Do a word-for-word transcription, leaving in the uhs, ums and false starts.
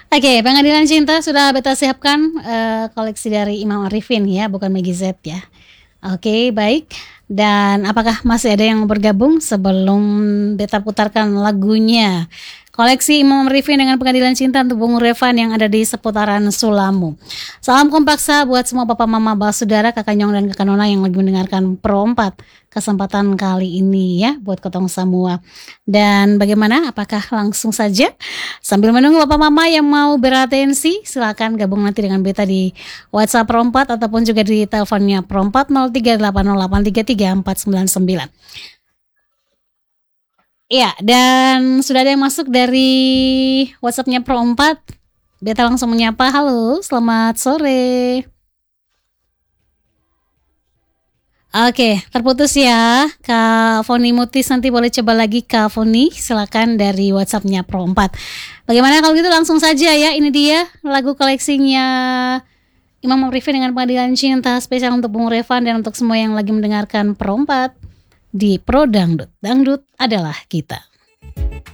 Oke, Pengadilan Cinta sudah beta siapkan uh, koleksi dari Imam Arifin ya, bukan Meggy Z ya. Oke, baik. Dan apakah masih ada yang bergabung sebelum beta putarkan lagunya? Koleksi Imam Arifin dengan Pengadilan Cinta untuk Bung Revan yang ada di seputaran Sulamu. Salam kompaksa buat semua bapak mama, saudara, kakak nyong dan kakak nona yang lagi mendengarkan Pro empat kesempatan kali ini ya, buat ketong semua. Dan bagaimana? Apakah langsung saja? Sambil menunggu bapak mama yang mau beratensi, silakan gabung nanti dengan beta di WhatsApp Pro empat ataupun juga di teleponnya Pro empat nol tiga delapan nol delapan tiga tiga empat sembilan sembilan. Iya, dan sudah ada yang masuk dari WhatsAppnya Pro empat. Beta langsung menyapa, halo, selamat sore. Oke, terputus ya, Kak Foni Mutis, nanti boleh coba lagi Kak Foni, silakan dari WhatsAppnya Pro empat. Bagaimana kalau gitu langsung saja ya, ini dia lagu koleksinya Imam Arifin dengan Pengadilan Cinta, spesial untuk Bung Revan dan untuk semua yang lagi mendengarkan Pro empat di Pro Dangdut. Dangdut adalah kita.